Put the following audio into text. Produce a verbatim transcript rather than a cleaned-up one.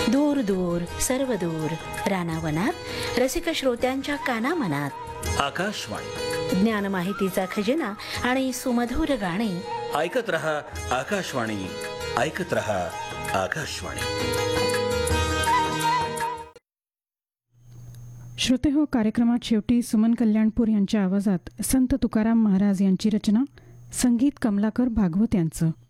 दूर दूर सर्व दूर रानावनात रसिक श्रोत्यांच्या कानामनात आकाशवाणी ज्ञान माहितीचा खजिना आणि सुमधुर गाणी. ऐकत रहा आकाशवाणी, ऐकत रहा आकाशवाणी. श्रोते हो, कार्यक्रमात शेवटी सुमन कल्याणपूर यांच्या आवाजात संत तुकाराम महाराज यांची रचना, संगीत कमलाकर भागवत यांचं.